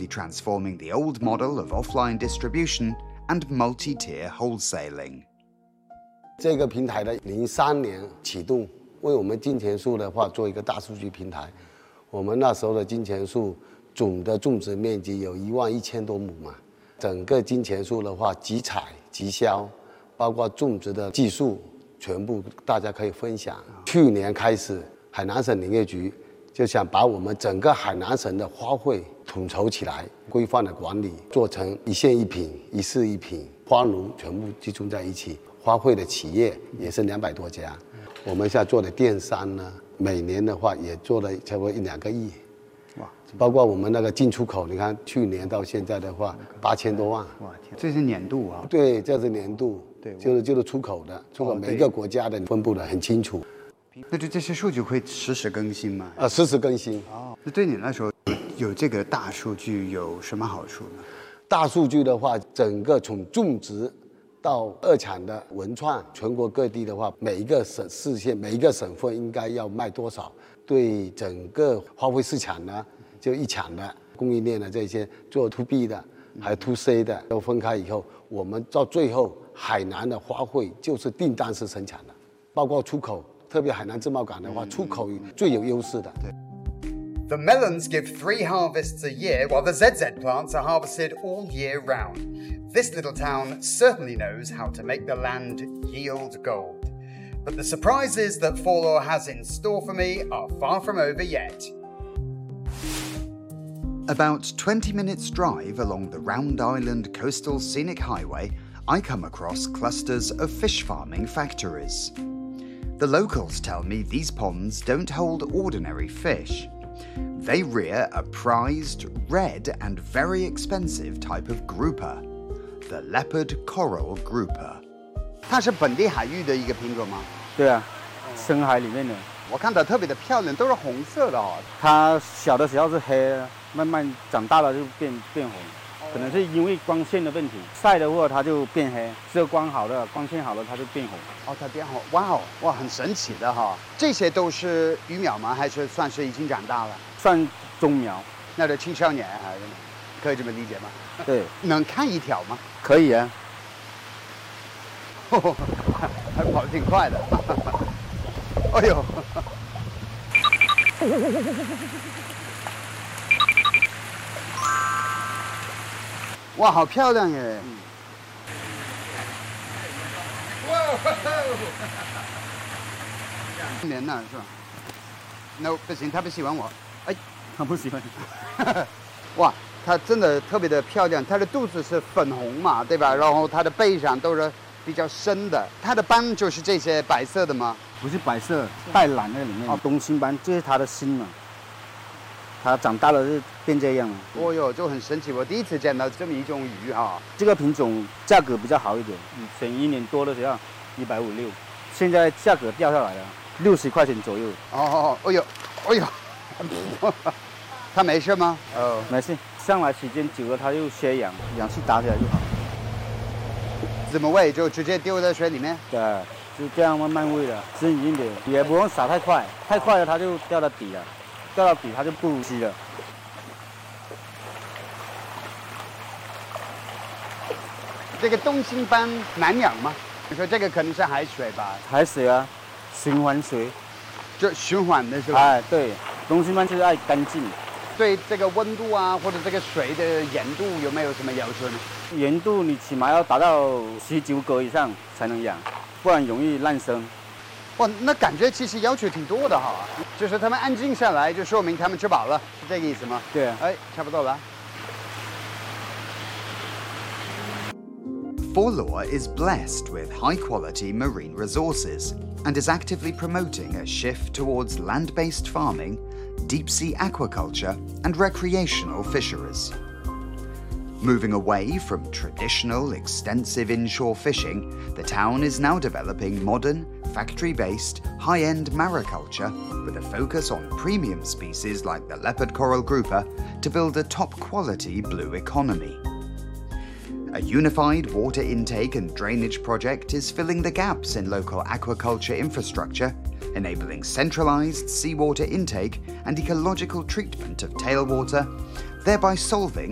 completely transforming the old model of offline distribution and multi-tier wholesaling. 这个平台的03年启动，为我们金钱树的话做一个大数据平台。我们那时候的金钱树总的种植面积有11000多亩嘛，整个金钱树的话集采集销，包括种植的技术，全部大家可以分享。去年开始，海南省林业局就想把我们整个海南省的花卉统筹起来，规范的管理，做成一县一品、一市一品，花农全部集中在一起。花卉的企业也是200多家，我们现在做的电商呢，每年的话也做了差不多1-2个亿，哇！包括我们那个进出口，你看去年到现在的话，8000多万， 哇天，这是年度啊？ 对，这是年度， 对， 就是出口的，出口每个国家的分布的很清楚。 那这些数据会实时更新吗？ 实时更新。 哦，那对你来说，有这个大数据有什么好处呢？ 大数据的话，整个从种植到二产的文创，全国各地的话，每一个市县、每一个省份应该要卖多少？对整个花卉市场呢，就一厂的供应链的这些做 to B 的，还有 to C 的，都分开以后，我们到最后，海南的花卉就是订单式生产的，包括出口，特别海南自贸港的话，出口最有优势的。 The melons give 3 harvests a year, while the ZZ plants are harvested all year round. This little town certainly knows how to make the land yield gold. But the surprises that Forlaw has in store for me are far from over yet. About 20 minutes drive along the Round Island Coastal Scenic Highway, I come across clusters of fish farming factories. The locals tell me these ponds don't hold ordinary fish. They rear a prized, red and very expensive type of grouper, the leopard coral grouper. 它是本地海域的一个品种吗？ 对啊，深海里面的。 我看它特别的漂亮，都是红色的哦。 它小的时候是黑的，慢慢长大了就变红，可能是因为光线的问题，晒的话它就变黑，只有光线好了它就变红。 哦，它变红，哇哦，哇，很神奇的哈。这些都是鱼苗吗？还是算是已经长大了？ 算中苗， 那是青少年还是？可以这么理解吗？ 对。 能看一条吗？ 可以啊。 还跑得挺快的。哎呦！哇，好漂亮耶！年呢是吧 ？No， 不行，他不喜欢我。哎， 他不喜欢你。 哇，它真的特别的漂亮，它的肚子是粉红嘛，对吧？然后它的背上都是比较深的，它的斑就是这些白色的吗？ 不是白色，带蓝在里面。哦，东星斑，这是它的心嘛。它长大了就变这样了。 哦哟，就很神奇，我第一次见到这么一种鱼哈。 这个品种价格比较好一点，以前1年多的时候150-160，现在价格掉下来了，60块钱左右。 哦，哎呦，哎呦，它没事吗？ 哦，没事，上来时间久了它就缺氧，氧气打起来就好。 怎么喂？就直接丢在水里面？ 对，就这样慢慢喂的，均匀点，也不用撒太快，太快了它就掉到底了。掉到底它就不呼吸了。 这个东星斑难养吗？你说这个可能是海水吧？ 海水啊，循环水， 就循环的是吧？ 哎，对，东星斑就是爱干净。 对这个温度啊，或者这个水的盐度有没有什么要求呢？ 盐度你起码要达到19格以上才能养，不然容易烂生。 哇，那感觉其实要求挺多的哈，就是他们安静下来，就说明他们吃饱了，是这个意思吗？ 对啊。 哎，差不多了。 Forlaw is blessed with high-quality marine resources and is actively promoting a shift towards land-based farming, deep-sea aquaculture and recreational fisheries. Moving away from traditional, extensive inshore fishing, the town is now developing modern, factory-based, high-end mariculture with a focus on premium species like the leopard coral grouper to build a top-quality blue economy. A unified water intake and drainage project is filling the gaps in local aquaculture infrastructure, enabling centralized seawater intake and ecological treatment of tailwater, thereby solving